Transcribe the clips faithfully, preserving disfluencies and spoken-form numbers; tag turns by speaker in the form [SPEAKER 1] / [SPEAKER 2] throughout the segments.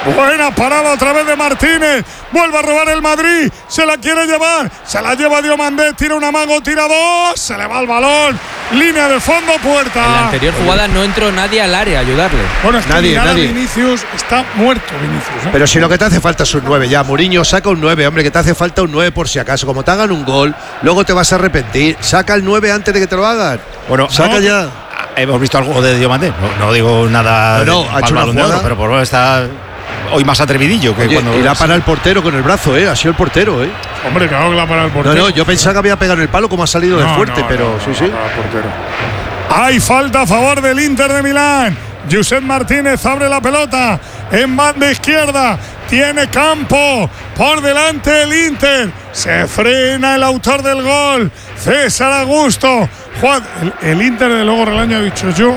[SPEAKER 1] Buena parada otra vez de Martínez. Vuelve a robar el Madrid. Se la quiere llevar. Se la lleva Diomandé. Tira una mano, tira dos. Se le va el balón. Línea de fondo, puerta.
[SPEAKER 2] En la anterior jugada no entró nadie al área a ayudarle.
[SPEAKER 1] Bueno, es que
[SPEAKER 3] nadie, nadie.
[SPEAKER 1] Vinicius está muerto, Vinicius, ¿eh?
[SPEAKER 3] Pero si lo que te hace falta es un nueve ya. Mourinho, saca un nueve, hombre, que te hace falta un nueve por si acaso. Como te hagan un gol, luego te vas a arrepentir. Saca el nueve antes de que te lo hagan.
[SPEAKER 4] Bueno,
[SPEAKER 3] saca
[SPEAKER 4] no,
[SPEAKER 3] ya.
[SPEAKER 4] Hemos visto algo de Diomandé. No, no digo nada.
[SPEAKER 3] No, no ha hecho una jugada,
[SPEAKER 4] oro, pero por lo menos está hoy más atrevidillo que
[SPEAKER 3] Oye,
[SPEAKER 4] cuando.
[SPEAKER 3] Y la para el portero con el brazo, ¿eh? Ha sido el portero, ¿eh?
[SPEAKER 1] Hombre, claro que la para el portero.
[SPEAKER 3] No, no, yo pensaba que había pegado en el palo como ha salido
[SPEAKER 1] no,
[SPEAKER 3] de fuerte,
[SPEAKER 1] no,
[SPEAKER 3] pero
[SPEAKER 1] no,
[SPEAKER 3] sí,
[SPEAKER 1] no,
[SPEAKER 3] sí.
[SPEAKER 1] Para el portero. Hay falta a favor del Inter de Milán. Josep Martínez abre la pelota en banda izquierda. Tiene campo por delante el Inter. Se frena el autor del gol, César Augusto. Juan, el, el Inter de luego Relaño ha dicho yo.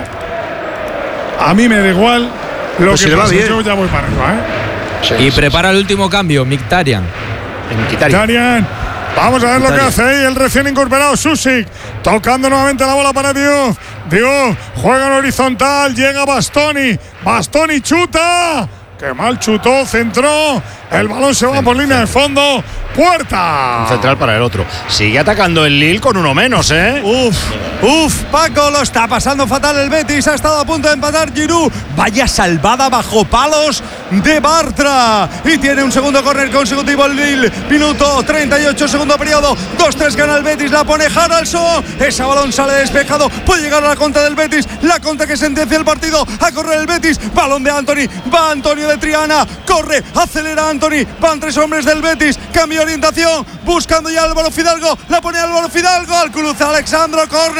[SPEAKER 1] A mí me da igual lo pues que si pase, yo ya voy para arriba, ¿eh?
[SPEAKER 2] Sí, y sí, prepara sí. el último cambio, Mkhitaryan.
[SPEAKER 1] Mkhitaryan. Vamos a ver Mkhitaryan. Lo que hace ahí el recién incorporado Susic. Tocando nuevamente la bola para Diouf. Diouf juega en horizontal. Llega Bastoni. Bastoni chuta. Qué mal chutó, centró. El balón se va por línea de fondo. ¡Puerta!
[SPEAKER 4] Un central para el otro. Sigue atacando el Lille con uno menos, ¿eh?
[SPEAKER 5] Uf, uf, Paco, lo está pasando fatal el Betis. Ha estado a punto de empatar Giroud. Vaya salvada bajo palos de Bartra. Y tiene un segundo córner consecutivo el Lille. Minuto treinta y ocho, segundo periodo. dos tres gana el Betis. La pone Haralson. Ese balón sale despejado. Puede llegar a la contra del Betis. La contra que sentencia el partido. A correr el Betis. Balón de Anthony. Va Antonio de Triana. Corre, acelera Anthony. Van tres hombres del Betis. Cambio de orientación. Buscando ya Álvaro Fidalgo. La pone Álvaro Fidalgo. Al cruce Alexandro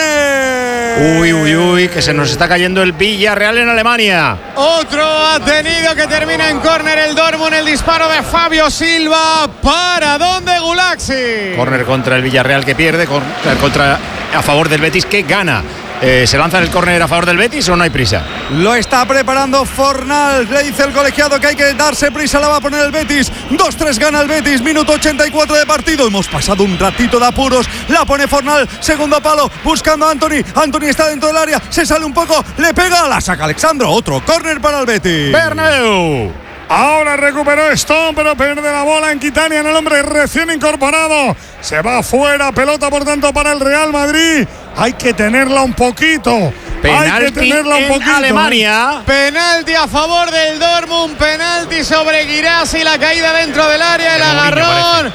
[SPEAKER 5] Corner.
[SPEAKER 4] Uy, uy, uy. Que se nos está cayendo el Villarreal en Alemania.
[SPEAKER 6] Otro ha tenido que termina en córner el Dortmund. El disparo de Fabio Silva. ¿Para dónde Gulaxi?
[SPEAKER 4] Córner contra el Villarreal que pierde. Contra, a favor del Betis que gana. Eh, ¿Se lanza el córner a favor del Betis o no hay prisa?
[SPEAKER 5] Lo está preparando Fornal. Le dice el colegiado que hay que darse prisa. La va a poner el Betis. dos tres gana el Betis. Minuto ochenta y cuatro de partido. Hemos pasado un ratito de apuros. La pone Fornal. Segundo palo. Buscando a Anthony. Anthony está dentro del área. Se sale un poco. Le pega. La saca Alexandro. Otro córner para el Betis.
[SPEAKER 4] Bernabéu.
[SPEAKER 1] Ahora recuperó Stone, pero pierde la bola en Mkhitaryan, el hombre recién incorporado. Se va fuera, pelota por tanto para el Real Madrid. Hay que tenerla un poquito.
[SPEAKER 4] Penalti
[SPEAKER 1] Hay que tenerla un poquito.
[SPEAKER 4] Alemania.
[SPEAKER 6] Penalti a favor del Dortmund. Penalti sobre Guirassi. La caída dentro del área. El agarrón.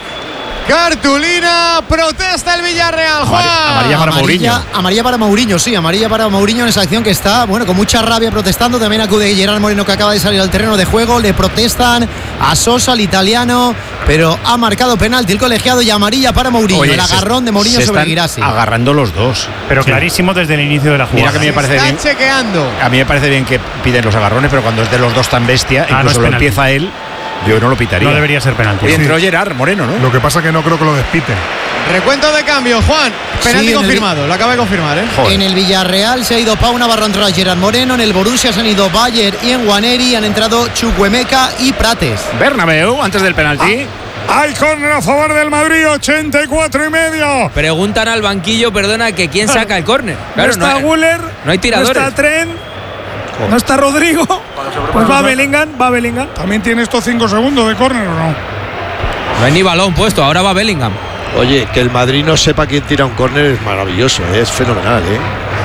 [SPEAKER 6] Cartulina, protesta el Villarreal, Juan.
[SPEAKER 4] Amarilla para
[SPEAKER 7] amarilla,
[SPEAKER 4] Mourinho.
[SPEAKER 7] Amarilla para Mourinho, sí, amarilla para Mourinho en esa acción que está, bueno, con mucha rabia protestando. También acude Gerard Moreno, que acaba de salir al terreno de juego. Le protestan a Sosa, al italiano, pero ha marcado penalti el colegiado y amarilla para Mourinho. Oye, el agarrón de Mourinho sobre Guirassi.
[SPEAKER 4] Agarrando los dos.
[SPEAKER 8] Pero sí, clarísimo desde el inicio de la jugada.
[SPEAKER 4] Mira que a mí me parece
[SPEAKER 6] Están
[SPEAKER 4] bien.
[SPEAKER 6] chequeando.
[SPEAKER 4] A mí me parece bien que piden los agarrones, pero cuando es de los dos tan bestia, ah, incluso no lo empieza él. Yo no lo pitaría.
[SPEAKER 8] No debería ser penalti.
[SPEAKER 4] Y entró sí. Gerard Moreno, ¿no?
[SPEAKER 1] Lo que pasa es que no creo que lo despiten.
[SPEAKER 6] Recuento de cambio, Juan. Penalti sí, confirmado, el... lo acaba de confirmar, ¿eh?
[SPEAKER 7] Joder. En el Villarreal se ha ido Pau Navarro, entró a Gerard Moreno. En el Borussia se han ido Bayer y Nwaneri. Han entrado Chukwuemeka y Prates.
[SPEAKER 4] Bernabéu, antes del penalti.
[SPEAKER 1] Ah. Hay córner a favor del Madrid, ochenta y cuatro y medio.
[SPEAKER 2] Preguntan al banquillo, perdona, que quién saca el córner. Claro,
[SPEAKER 9] no está
[SPEAKER 2] no hay,
[SPEAKER 9] Güler,
[SPEAKER 2] no hay tiradores.
[SPEAKER 9] No está Trent, no está Rodrigo. Pues va Bellingham, va Bellingham.
[SPEAKER 1] ¿También tiene estos cinco segundos de córner o no?
[SPEAKER 2] No hay ni balón puesto, ahora va Bellingham.
[SPEAKER 3] Oye, que el Madrid no sepa quién tira un córner es maravilloso, ¿eh? Es fenomenal, ¿eh?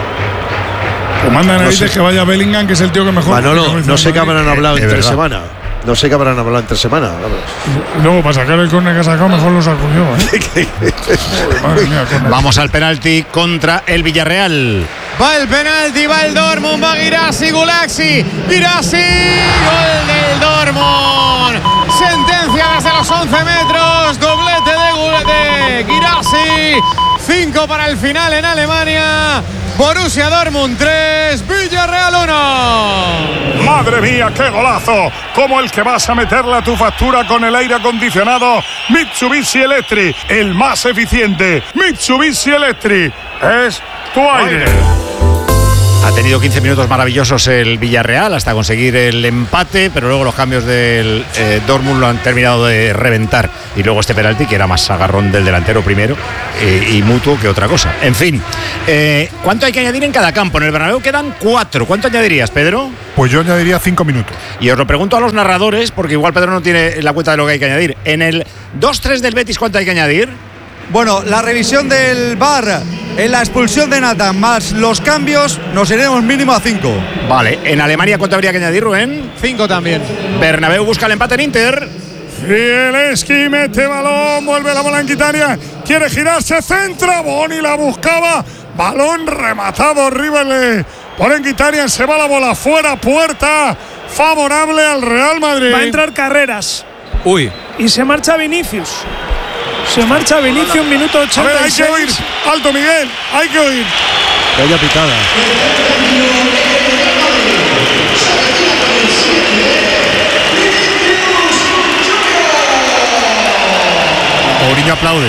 [SPEAKER 1] Pues mandan a decir que vaya Bellingham, que es el tío que mejor.
[SPEAKER 3] Manolo, no sé qué habrán hablado entre semana. No sé qué habrán hablado entre semana.
[SPEAKER 1] Luego, para sacar el córner que ha sacado, mejor lo saco yo, ¿eh?
[SPEAKER 4] Madre mía, vamos al penalti contra el Villarreal.
[SPEAKER 6] Va el penalti, va el Dortmund, va Guirassi, Gulaxi, Guirassi, gol del Dortmund. Sentencia desde los once metros, doblete de, de Guirassi. cinco para el final en Alemania. Borussia Dortmund tres, Villarreal uno.
[SPEAKER 1] Madre mía, qué golazo. Como el que vas a meterle a tu factura con el aire acondicionado Mitsubishi Electric, el más eficiente. Mitsubishi Electric es tu aire.
[SPEAKER 4] Ha tenido quince minutos maravillosos el Villarreal hasta conseguir el empate, pero luego los cambios del eh, Dortmund lo han terminado de reventar. Y luego este penalti, que era más agarrón del delantero primero eh, y mutuo que otra cosa. En fin, eh, ¿cuánto hay que añadir en cada campo? En el Bernabéu quedan cuatro. ¿Cuánto añadirías, Pedro?
[SPEAKER 1] Pues yo añadiría cinco minutos.
[SPEAKER 4] Y os lo pregunto a los narradores, porque igual Pedro no tiene la cuenta de lo que hay que añadir. En el dos tres del Betis, ¿cuánto hay que añadir?
[SPEAKER 5] Bueno, la revisión del V A R en la expulsión de Nathan más los cambios nos iremos mínimo a cinco.
[SPEAKER 4] Vale, en Alemania ¿cuánto habría que añadir, Rubén?
[SPEAKER 6] Cinco también.
[SPEAKER 4] Bernabéu busca el empate en Inter.
[SPEAKER 1] Zielinski mete balón, vuelve la bola en Quitania, quiere girarse, centra, Boni la buscaba, balón rematado, Ribele por Enguitarian, se va la bola fuera, puerta favorable al Real Madrid.
[SPEAKER 9] Va a entrar Carreras.
[SPEAKER 2] Uy.
[SPEAKER 9] Y se marcha Vinicius. Se marcha Vinicius, minuto ochenta y seis.
[SPEAKER 1] A ver, hay que oír, alto Miguel, hay que oír.
[SPEAKER 3] Vaya pitada.
[SPEAKER 4] Mourinho aplaude.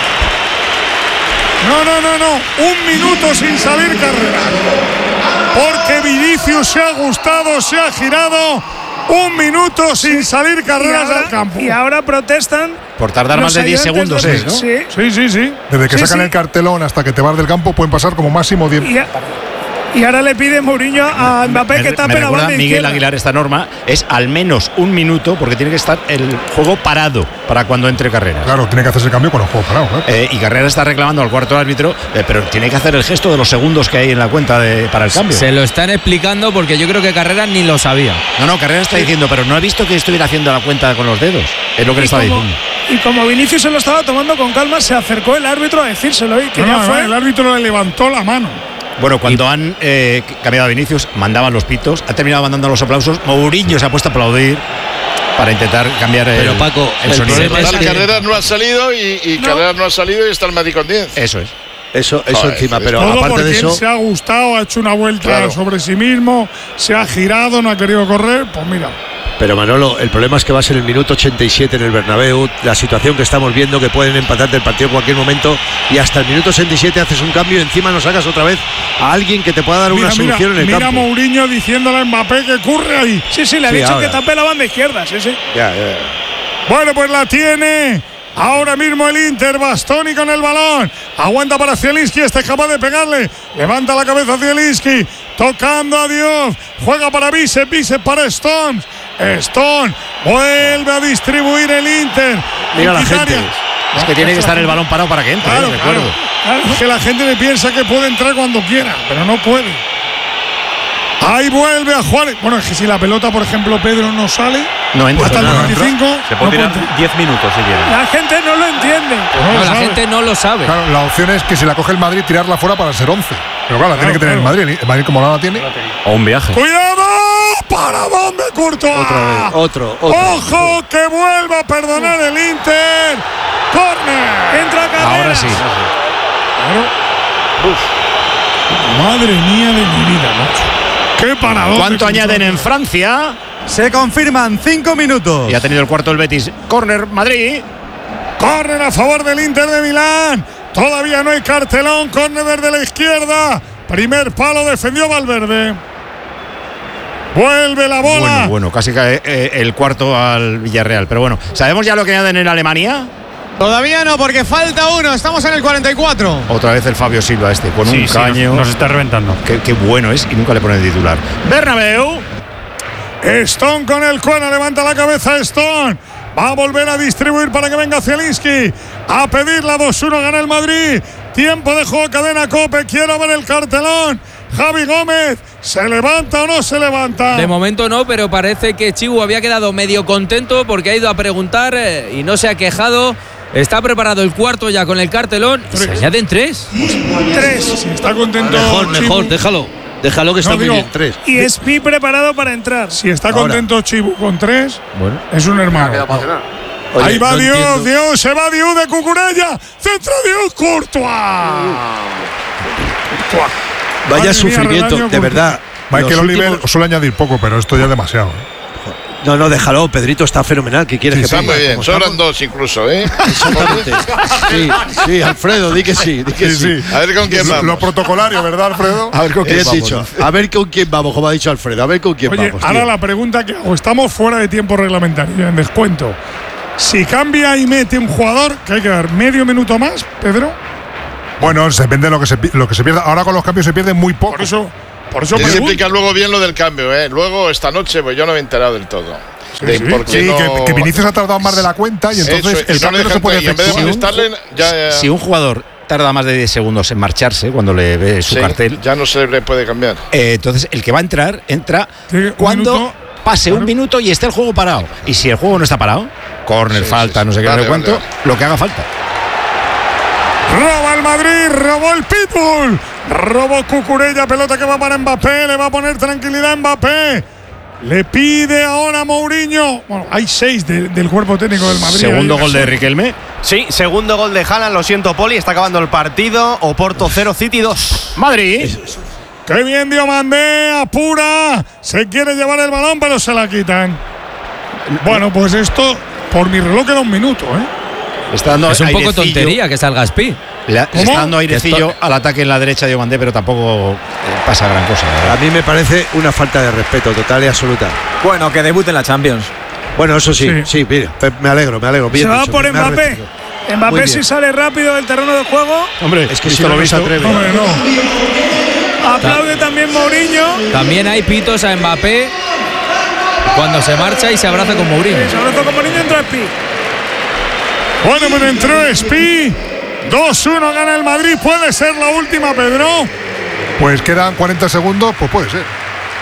[SPEAKER 1] No, no, no, no, un minuto sin salir Carreras. Porque Vinicius se ha gustado, se ha girado. Un minuto sin salir Carreras
[SPEAKER 9] ahora,
[SPEAKER 1] al campo.
[SPEAKER 9] Y ahora protestan.
[SPEAKER 4] Por tardar
[SPEAKER 9] los
[SPEAKER 4] más de diez
[SPEAKER 9] ayudantes
[SPEAKER 4] segundos,
[SPEAKER 9] de-
[SPEAKER 4] ¿eh? ¿no?
[SPEAKER 9] Sí.
[SPEAKER 1] Sí, sí, sí.
[SPEAKER 10] Desde que
[SPEAKER 9] Sí,
[SPEAKER 10] sacan
[SPEAKER 9] sí.
[SPEAKER 10] el cartelón hasta que te vas del campo pueden pasar como máximo diez.
[SPEAKER 9] Y, a- y ahora le pide Mourinho a Mbappé
[SPEAKER 4] Me,
[SPEAKER 9] que
[SPEAKER 4] me
[SPEAKER 9] tape la
[SPEAKER 4] recuerda
[SPEAKER 9] banda
[SPEAKER 4] Miguel
[SPEAKER 9] izquierda.
[SPEAKER 4] Aguilar esta norma, es al menos un minuto porque tiene que estar el juego parado para cuando entre Carreras.
[SPEAKER 10] Claro, tiene que hacerse el cambio con el juego parado. Claro.
[SPEAKER 4] Eh, y Carreras está reclamando al cuarto árbitro, eh, pero tiene que hacer el gesto de los segundos que hay en la cuenta de, para el cambio.
[SPEAKER 2] Se lo están explicando porque yo creo que Carreras ni lo sabía.
[SPEAKER 4] No, no, Carreras está diciendo, pero no he visto que estuviera haciendo la cuenta con los dedos. Es lo que le
[SPEAKER 9] Y
[SPEAKER 4] está
[SPEAKER 9] como,
[SPEAKER 4] diciendo.
[SPEAKER 9] y como Vinicius se lo estaba tomando con calma, se acercó el árbitro a decírselo y que
[SPEAKER 1] No,
[SPEAKER 9] ya
[SPEAKER 1] no,
[SPEAKER 9] fue.
[SPEAKER 1] el árbitro le levantó la mano.
[SPEAKER 4] Bueno, cuando han eh, cambiado a Vinicius, mandaban los pitos, ha terminado mandando los aplausos. Mourinho se ha puesto a aplaudir para intentar cambiar el,
[SPEAKER 11] Pero Paco,
[SPEAKER 4] el
[SPEAKER 11] el
[SPEAKER 4] sonido.
[SPEAKER 11] problema es
[SPEAKER 12] Tal
[SPEAKER 11] que-
[SPEAKER 12] Carreras no ha salido y, y
[SPEAKER 9] No.
[SPEAKER 12] Carreras no ha salido y está el Madrid con diez.
[SPEAKER 4] Eso es.
[SPEAKER 3] Eso, eso
[SPEAKER 12] Joder,
[SPEAKER 3] encima,
[SPEAKER 12] es
[SPEAKER 3] pero
[SPEAKER 1] Todo
[SPEAKER 3] aparte
[SPEAKER 1] porque
[SPEAKER 3] de
[SPEAKER 1] él
[SPEAKER 3] eso.
[SPEAKER 1] se ha gustado, ha hecho una vuelta
[SPEAKER 12] Claro.
[SPEAKER 1] sobre sí mismo, se ha girado, no ha querido correr. Pues mira,
[SPEAKER 3] Pero Manolo, el problema es que va a ser el minuto ochenta y siete en el Bernabéu, la situación que estamos viendo, que pueden empatarte el partido en cualquier momento, y hasta el minuto ochenta y siete haces un cambio y encima nos sacas otra vez a alguien que te pueda dar
[SPEAKER 1] mira,
[SPEAKER 3] una
[SPEAKER 1] mira,
[SPEAKER 3] solución en el
[SPEAKER 1] mira a
[SPEAKER 3] campo.
[SPEAKER 1] Mourinho diciéndole a Mbappé que curre ahí.
[SPEAKER 9] Sí, sí, le ha
[SPEAKER 3] Sí,
[SPEAKER 9] dicho
[SPEAKER 3] ahora.
[SPEAKER 9] que tape la banda izquierda. Sí, sí.
[SPEAKER 3] Ya, ya.
[SPEAKER 1] Bueno, pues la tiene ahora mismo el Inter, Bastoni con el balón, aguanta para Zielinski, este es capaz de pegarle, levanta la cabeza Zielinski, tocando a Dios, juega para Bicep, Bicep para Stones, Stone vuelve a distribuir el Inter.
[SPEAKER 3] Mira la
[SPEAKER 1] Mkhitaryan.
[SPEAKER 3] gente.
[SPEAKER 4] Es que tiene que estar el balón parado para que entre,
[SPEAKER 1] Claro,
[SPEAKER 4] eh,
[SPEAKER 1] claro,
[SPEAKER 4] recuerdo.
[SPEAKER 1] claro. Es que la gente le piensa que puede entrar cuando quiera, pero no puede. Ahí vuelve a jugar. Bueno, es que si la pelota, por ejemplo, Pedro no sale,
[SPEAKER 4] No entra.
[SPEAKER 1] hasta el
[SPEAKER 4] No, no
[SPEAKER 1] noventa y cinco,
[SPEAKER 8] Se
[SPEAKER 1] no
[SPEAKER 8] puede tirar
[SPEAKER 1] entrar.
[SPEAKER 8] diez minutos si quiere.
[SPEAKER 9] La gente no lo entiende.
[SPEAKER 1] No
[SPEAKER 2] No,
[SPEAKER 1] lo
[SPEAKER 2] la
[SPEAKER 1] sabe.
[SPEAKER 2] gente no lo sabe.
[SPEAKER 10] Claro, la opción es que si la coge el Madrid, tirarla fuera para ser once. Pero claro, la tiene
[SPEAKER 1] Claro,
[SPEAKER 10] que tener el
[SPEAKER 1] claro.
[SPEAKER 10] Madrid. El Madrid, como no la tiene.
[SPEAKER 8] O un viaje.
[SPEAKER 1] ¡Cuidado! ¿Para dónde, Courtois?
[SPEAKER 3] Otra vez, otro, otro.
[SPEAKER 1] ¡Ojo! Que vuelva a perdonar el Inter. ¡Corner!
[SPEAKER 9] Entra Carreras.
[SPEAKER 4] Ahora sí.
[SPEAKER 1] Madre mía de mi vida, macho. ¡Qué paradón!
[SPEAKER 4] ¿Cuánto
[SPEAKER 1] de
[SPEAKER 4] añaden en
[SPEAKER 1] Courtois.
[SPEAKER 4] Francia?
[SPEAKER 5] Se confirman cinco minutos.
[SPEAKER 4] Y ha tenido el cuarto el Betis. Corner, Madrid.
[SPEAKER 1] Corner a favor del Inter de Milán. Todavía no hay cartelón. Corner desde la izquierda. Primer palo defendió Valverde. Vuelve la bola.
[SPEAKER 4] Bueno, bueno, casi cae eh, el cuarto al Villarreal. Pero bueno, ¿sabemos ya lo que añaden en Alemania?
[SPEAKER 6] Todavía no, porque falta uno. Estamos en el cuarenta y cuatro.
[SPEAKER 4] Otra vez el Fabio Silva este, con
[SPEAKER 8] Sí,
[SPEAKER 4] un
[SPEAKER 8] sí,
[SPEAKER 4] caño.
[SPEAKER 8] nos, nos está reventando.
[SPEAKER 4] Qué, qué bueno es y nunca le pone el titular. Bernabéu.
[SPEAKER 1] Stone con el cuero, levanta la cabeza Stone. Va a volver a distribuir para que venga Zielinski. A pedir la dos uno, gana el Madrid. Tiempo de juego, cadena Cope. Quiero ver el cartelón. Javi Gómez, ¿se levanta o no se levanta?
[SPEAKER 2] De momento no, pero parece que Chibu había quedado medio contento porque ha ido a preguntar eh, y no se ha quejado. Está preparado el cuarto ya con el cartelón. Se añaden tres.
[SPEAKER 1] Tres. Si está contento.
[SPEAKER 11] Mejor, mejor,
[SPEAKER 1] Chibu.
[SPEAKER 11] déjalo. Déjalo que está
[SPEAKER 1] No,
[SPEAKER 11] muy
[SPEAKER 1] digo,
[SPEAKER 11] bien.
[SPEAKER 3] Tres.
[SPEAKER 9] Y Espi preparado para entrar.
[SPEAKER 1] Si está
[SPEAKER 3] Ahora.
[SPEAKER 1] contento Chibu con tres,
[SPEAKER 2] Bueno.
[SPEAKER 1] es un hermano.
[SPEAKER 3] Oye,
[SPEAKER 1] Ahí va
[SPEAKER 3] no
[SPEAKER 1] Dios,
[SPEAKER 3] entiendo.
[SPEAKER 1] Dios, se va Dios de Cucurella. Centro Dios, Courtois. Courtois.
[SPEAKER 3] Vaya
[SPEAKER 1] Madre mía,
[SPEAKER 3] sufrimiento,
[SPEAKER 1] Redaño,
[SPEAKER 3] de
[SPEAKER 1] Courtois.
[SPEAKER 3] verdad.
[SPEAKER 10] Michael
[SPEAKER 3] Los
[SPEAKER 10] Oliver
[SPEAKER 3] últimos-
[SPEAKER 10] suele añadir poco, pero esto ya es demasiado. ¿eh?
[SPEAKER 3] No, no, déjalo, Pedrito está fenomenal. ¿Qué quieres
[SPEAKER 12] Sí,
[SPEAKER 3] que
[SPEAKER 12] está
[SPEAKER 3] ponga?
[SPEAKER 12] muy bien,
[SPEAKER 3] Como
[SPEAKER 12] sobran
[SPEAKER 3] estamos-
[SPEAKER 12] dos incluso, ¿eh?
[SPEAKER 3] Exactamente. Sí, sí, Alfredo, di que sí, di que
[SPEAKER 10] Sí,
[SPEAKER 3] sí.
[SPEAKER 10] sí.
[SPEAKER 12] A ver con quién
[SPEAKER 10] Lo-
[SPEAKER 12] vamos.
[SPEAKER 10] Lo protocolario, ¿verdad, Alfredo?
[SPEAKER 3] A ver con quién
[SPEAKER 12] Bien
[SPEAKER 3] vamos.
[SPEAKER 12] dicho.
[SPEAKER 3] A ver con quién vamos, como ha dicho Alfredo. A ver con quién
[SPEAKER 1] Oye,
[SPEAKER 3] vamos.
[SPEAKER 1] ahora
[SPEAKER 3] tío.
[SPEAKER 1] la pregunta que hago, estamos fuera de tiempo reglamentario, en descuento. Si cambia y mete un jugador, que hay que dar medio minuto más, Pedro.
[SPEAKER 10] Bueno, depende de lo que se, pi- lo que se pierda. Ahora con los cambios se pierde muy poco.
[SPEAKER 1] Por eso, por eso
[SPEAKER 12] Tienes que
[SPEAKER 1] pregunto.
[SPEAKER 12] explicar luego bien lo del cambio, ¿eh? Luego, esta noche, pues yo no me he enterado del todo. De
[SPEAKER 1] sí.
[SPEAKER 12] por qué
[SPEAKER 10] Sí,
[SPEAKER 12] no-
[SPEAKER 10] que, que Vinicius ha tardado más de la cuenta y entonces
[SPEAKER 12] Eso, y
[SPEAKER 10] el
[SPEAKER 12] no
[SPEAKER 10] cambio
[SPEAKER 12] le
[SPEAKER 10] no se
[SPEAKER 12] dejan-
[SPEAKER 10] puede
[SPEAKER 12] y en vez de
[SPEAKER 10] efectuar.
[SPEAKER 12] molestarle, ya, ya,
[SPEAKER 4] Si un jugador tarda más de diez segundos en marcharse cuando le ve su
[SPEAKER 12] sí,
[SPEAKER 4] cartel,
[SPEAKER 12] ya no se le puede cambiar.
[SPEAKER 4] eh, entonces el que va a entrar, entra
[SPEAKER 1] Sí, un
[SPEAKER 4] cuando
[SPEAKER 1] minuto.
[SPEAKER 4] pase
[SPEAKER 1] Claro.
[SPEAKER 4] un minuto y esté el juego parado. Y si el juego no está parado, córner,
[SPEAKER 12] Sí,
[SPEAKER 4] falta,
[SPEAKER 12] sí, sí.
[SPEAKER 4] no sé qué,
[SPEAKER 12] Vale,
[SPEAKER 4] no sé cuánto,
[SPEAKER 12] vale,
[SPEAKER 4] lo que haga falta.
[SPEAKER 1] Roba el Madrid, robó el Pitbull, robó Cucurella, pelota que va para Mbappé, le va a poner tranquilidad a Mbappé. Le pide ahora a Mourinho. Bueno, hay seis de- del cuerpo técnico del Madrid.
[SPEAKER 4] Segundo
[SPEAKER 1] Ahí.
[SPEAKER 4] gol de Riquelme.
[SPEAKER 11] Sí, segundo gol de Haaland, lo siento, Poli, está acabando el partido. Oporto cero, City dos.
[SPEAKER 4] Madrid.
[SPEAKER 1] Qué bien Diomandé, apura. Se quiere llevar el balón, pero se la quitan. Bueno, pues esto, por mi reloj queda un minuto, ¿eh?
[SPEAKER 4] Está dando
[SPEAKER 2] Es un poco
[SPEAKER 4] airecillo.
[SPEAKER 2] tontería que salga Aspi.
[SPEAKER 4] Le, le
[SPEAKER 1] ¿Cómo?
[SPEAKER 4] está dando airecillo
[SPEAKER 2] Esto-
[SPEAKER 4] al ataque en la derecha de Diomandé, pero tampoco eh, pasa gran cosa. la verdad.
[SPEAKER 3] A mí me parece una falta de respeto total y absoluta.
[SPEAKER 11] Bueno, que debute en la Champions.
[SPEAKER 3] Bueno, eso sí,
[SPEAKER 1] Sí.
[SPEAKER 3] sí, mira, pe- me alegro, me alegro. Bien
[SPEAKER 9] Se va
[SPEAKER 3] dicho,
[SPEAKER 9] por
[SPEAKER 3] me ha
[SPEAKER 9] Mbappé.
[SPEAKER 3] recibido. Muy
[SPEAKER 9] Mbappé
[SPEAKER 3] bien.
[SPEAKER 9] si sale rápido del terreno de juego.
[SPEAKER 4] Hombre,
[SPEAKER 3] Es que
[SPEAKER 4] visto
[SPEAKER 3] si no,
[SPEAKER 4] lo
[SPEAKER 3] no se
[SPEAKER 4] visto,
[SPEAKER 3] atreve.
[SPEAKER 1] Hombre, no.
[SPEAKER 9] Aplaude también Mourinho.
[SPEAKER 2] También hay pitos a Mbappé cuando se marcha y se abraza con Mourinho.
[SPEAKER 9] Se abraza con Mourinho, entra Pi.
[SPEAKER 1] Bueno, pues entró Espi. dos uno gana el Madrid. ¿Puede ser la última, Pedro?
[SPEAKER 10] Pues quedan cuarenta segundos, pues puede ser.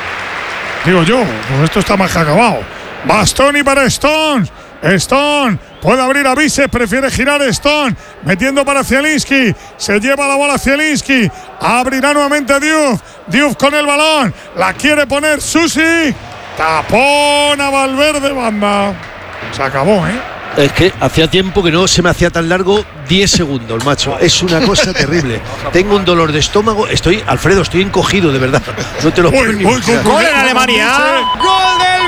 [SPEAKER 1] Digo yo, pues esto está más que acabado. Bastoni para Stone. Stone puede abrir a Vises, prefiere girar Stone, metiendo para Zielinski. Se lleva la bola Zielinski. Abrirá nuevamente Diouf. Diouf con el balón. La quiere poner Susi. Tapón a Valverde, banda. Se acabó, ¿eh?
[SPEAKER 3] Es que hacía tiempo que no se me hacía tan largo diez segundos, macho. Es una cosa terrible. Tengo un dolor de estómago. Estoy, Alfredo, estoy encogido, de verdad. No te lo puedo ni imaginar.
[SPEAKER 4] Gol en Alemania.
[SPEAKER 6] Gol del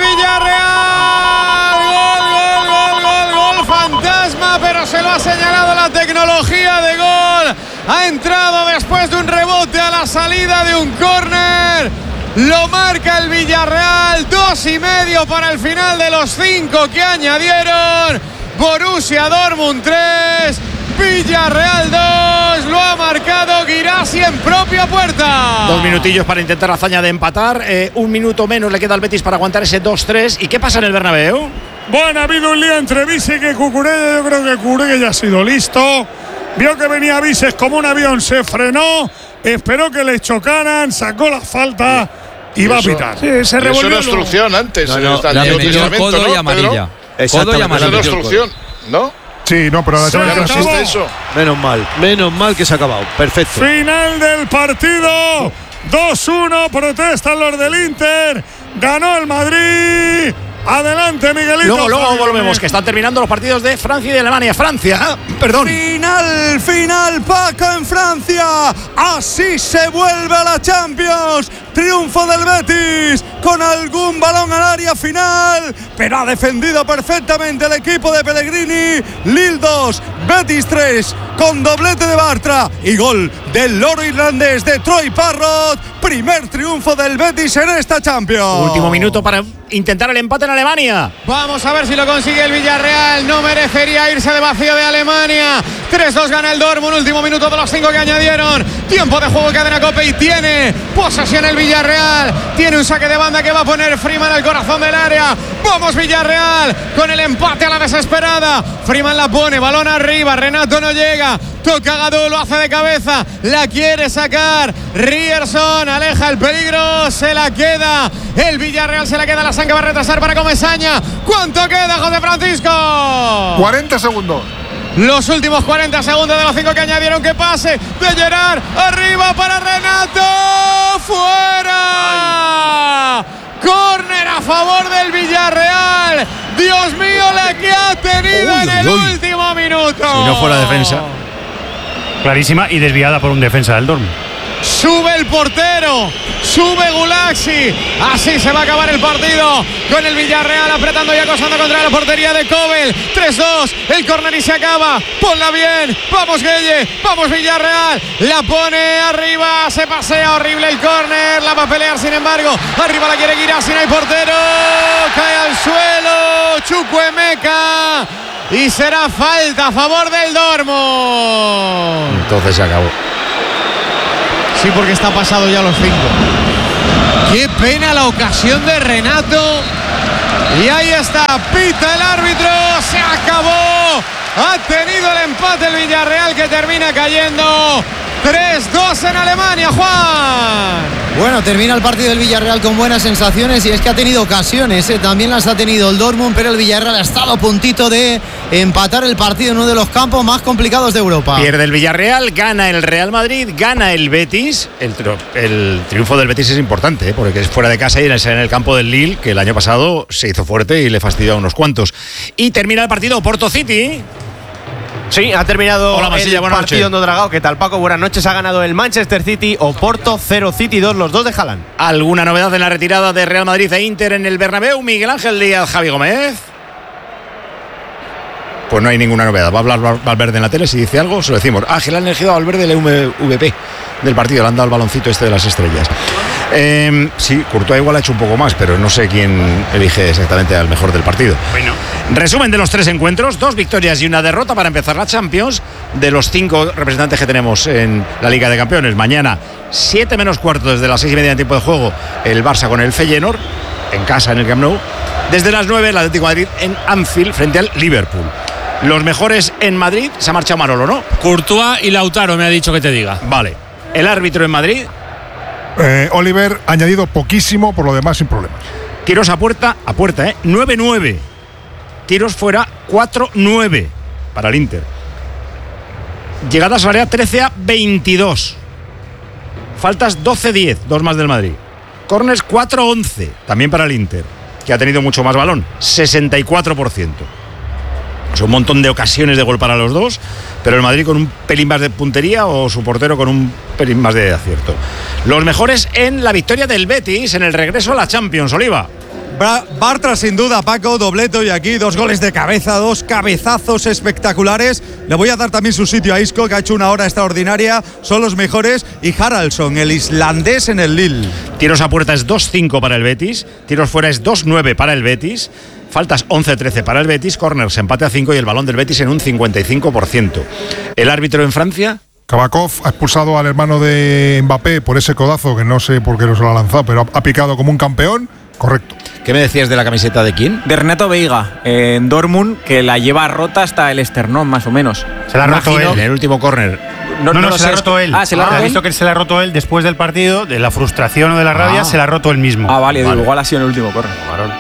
[SPEAKER 6] Villarreal. Gol, gol, gol, gol, gol. Fantasma, pero se lo ha señalado la tecnología de gol. Ha entrado después de un rebote a la salida de un córner. Lo marca el Villarreal. Dos y medio para el final de los cinco que añadieron. Borussia Dortmund tres. Villarreal dos. Lo ha marcado Guirassy en propia puerta.
[SPEAKER 4] Dos minutillos para intentar la hazaña de empatar. Eh, un minuto menos le queda al Betis para aguantar ese dos tres. ¿Y qué pasa en el Bernabéu?
[SPEAKER 1] Bueno, ha habido un lío entre Vises y Cucurella. Yo creo que Cucurella ya ha sido listo. Vio que venía Vises como un avión, se frenó, esperó que le chocaran, sacó la falta y va a pitar.
[SPEAKER 9] Sí, se
[SPEAKER 12] Y eso
[SPEAKER 9] revolvió.
[SPEAKER 12] era
[SPEAKER 9] luego.
[SPEAKER 12] obstrucción antes.
[SPEAKER 3] No,
[SPEAKER 12] en
[SPEAKER 3] no,
[SPEAKER 12] el
[SPEAKER 2] La
[SPEAKER 12] anterior
[SPEAKER 2] metió
[SPEAKER 12] reglamento,
[SPEAKER 2] codo
[SPEAKER 12] ¿no,
[SPEAKER 2] y amarilla.
[SPEAKER 12] Pedro?
[SPEAKER 2] Codo y
[SPEAKER 3] Exactamente.
[SPEAKER 12] Eso era
[SPEAKER 2] amarilla.
[SPEAKER 12] obstrucción, ¿no?
[SPEAKER 10] Sí, no, pero la
[SPEAKER 1] Se
[SPEAKER 12] Ya no
[SPEAKER 1] acabó.
[SPEAKER 12] existe eso.
[SPEAKER 3] Menos mal, menos mal que se ha acabado. Perfecto.
[SPEAKER 1] Final del partido. dos uno, protestan los del Inter. Ganó el Madrid. Adelante, Miguelito.
[SPEAKER 4] Luego, luego volvemos, que están terminando los partidos de Francia y de Alemania. Francia, perdón.
[SPEAKER 5] Final, final, Paco en Francia. Así se vuelve a la Champions. Triunfo del Betis con algún balón al área final, pero ha defendido perfectamente el equipo de Pellegrini. Lille dos, Betis tres, con doblete de Bartra y gol del loro irlandés de Troy Parrott. Primer triunfo del Betis en esta Champions.
[SPEAKER 4] Último minuto para intentar el empate en Alemania.
[SPEAKER 6] Vamos a ver si lo consigue el Villarreal. No merecería irse de vacío de Alemania. tres dos gana el Dortmund. Último minuto de los cinco que añadieron. Tiempo de juego, cadena Cope, y tiene posesión el Villarreal. Tiene un saque de banda que va a poner Freeman al corazón del área. Vamos Villarreal con el empate a la desesperada. Freeman la pone, balón arriba. Renato no llega. Toca Gadou, lo hace de cabeza. La quiere sacar. Ryerson aleja el peligro. Se la queda. El Villarreal se la queda. La Sanca va a retrasar para Comesaña. ¿Cuánto queda, José Francisco?
[SPEAKER 10] cuarenta segundos.
[SPEAKER 6] Los últimos cuarenta segundos de los cinco que añadieron. Que pase de Gerard. Arriba para Renato. ¡Fuera! Córner a favor del Villarreal. Dios mío, la que ha tenido
[SPEAKER 4] Uy,
[SPEAKER 6] en el
[SPEAKER 4] uy, uy.
[SPEAKER 6] último minuto.
[SPEAKER 4] Si no fuera defensa.
[SPEAKER 8] Clarísima y desviada por un defensa del Dortmund.
[SPEAKER 6] Sube el portero, Sube Gulaxi. Así se va a acabar el partido con el Villarreal apretando y acosando contra la portería de Kobel. tres dos. El córner y se acaba. Ponla bien. Vamos Gueye. Vamos Villarreal. La pone arriba. Se pasea horrible el córner. La va a pelear sin embargo. Arriba la quiere Guirassy. No hay portero. Cae al suelo. Chukwuemeka. Y será falta a favor del Dortmund.
[SPEAKER 4] Entonces se acabó.
[SPEAKER 6] Sí, porque está pasado ya los cinco. Qué pena la ocasión de Renato. Y ahí está, pita el árbitro. Se acabó. Ha tenido el empate el Villarreal que termina cayendo. tres dos en Alemania, Juan.
[SPEAKER 7] Bueno, termina el partido del Villarreal con buenas sensaciones y es que ha tenido ocasiones, ¿eh? También las ha tenido el Dortmund, pero el Villarreal ha estado a puntito de empatar el partido en uno de los campos más complicados de Europa.
[SPEAKER 4] Pierde el Villarreal, gana el Real Madrid, gana el Betis. El, tri- el triunfo del Betis es importante, ¿eh? Porque es fuera de casa y en el, en el campo del Lille, que el año pasado se hizo fuerte y le fastidió a unos cuantos. Y termina el partido Oporto City.
[SPEAKER 11] Sí, ha terminado
[SPEAKER 4] Hola, Masilla,
[SPEAKER 11] el
[SPEAKER 4] buenas
[SPEAKER 11] partido
[SPEAKER 4] noches.
[SPEAKER 11] en Dragao. ¿Qué tal, Paco? Buenas noches. Ha ganado el Manchester City, Oporto cero, City dos, los dos de Haaland.
[SPEAKER 4] ¿Alguna novedad en la retirada de Real Madrid e Inter en el Bernabéu? Miguel Ángel Díaz, Javi Gómez. Pues no hay ninguna novedad. Va a hablar Valverde en la tele. Si dice algo, se lo decimos. Ángel ha elegido a Valverde el M V P del partido. Le han dado el baloncito este de las estrellas. Eh, sí, Courtois igual ha hecho un poco más, pero no sé quién elige exactamente al mejor del partido.
[SPEAKER 8] Bueno.
[SPEAKER 4] Resumen de los tres encuentros. Dos victorias y una derrota para empezar la Champions. De los cinco representantes que tenemos en la Liga de Campeones. Mañana, siete menos cuarto, desde las seis y media en tiempo de juego, el Barça con el Feyenoord, en casa en el Camp Nou. Desde las nueve, el Atlético de Madrid en Anfield frente al Liverpool. Los mejores en Madrid, se ha marchado Manolo, ¿no?
[SPEAKER 13] Courtois y Lautaro me ha dicho que te diga.
[SPEAKER 4] Vale. El árbitro en Madrid.
[SPEAKER 10] Eh, Oliver ha añadido poquísimo, por lo demás sin problema.
[SPEAKER 4] Tiros a puerta, a puerta, ¿eh? nueve nueve. Tiros fuera, cuatro nueve para el Inter. Llegadas al área, trece a veintidós. Faltas doce diez, dos más del Madrid. Corners cuatro once, también para el Inter, que ha tenido mucho más balón, sesenta y cuatro por ciento. Son un montón de ocasiones de gol para los dos, pero el Madrid con un pelín más de puntería o su portero con un pelín más de acierto. Los mejores en la victoria del Betis en el regreso a la Champions, Oliva.
[SPEAKER 5] Bartra sin duda, Paco, dobleto y aquí dos goles de cabeza, dos cabezazos espectaculares. Le voy a dar también su sitio a Isco, que ha hecho una hora extraordinaria, son los mejores, y Haraldsson, el islandés en el Lille.
[SPEAKER 4] Tiros a puerta es dos cinco para el Betis, tiros fuera es dos nueve para el Betis, faltas once trece para el Betis, corners empate a cinco y el balón del Betis en un cincuenta y cinco por ciento. ¿El árbitro en Francia?
[SPEAKER 10] Kabakov ha expulsado al hermano de Mbappé por ese codazo que no sé por qué no se lo ha lanzado, pero ha picado como un campeón. Correcto.
[SPEAKER 4] ¿Qué me decías de la camiseta de quién?
[SPEAKER 14] De Renato Veiga, eh, en Dortmund, que la lleva rota hasta el esternón, más o menos.
[SPEAKER 4] Se la ha roto él en el último córner.
[SPEAKER 14] No,
[SPEAKER 8] No, no,
[SPEAKER 14] no
[SPEAKER 8] se la ha roto él.
[SPEAKER 14] Ah, se la ha
[SPEAKER 8] Ha
[SPEAKER 14] roto él.
[SPEAKER 8] visto que se la ha roto él después del partido, de la frustración o de la rabia,
[SPEAKER 14] Ah.
[SPEAKER 8] se la ha roto él mismo.
[SPEAKER 14] Ah, vale, digo, igual ha sido en el último córner.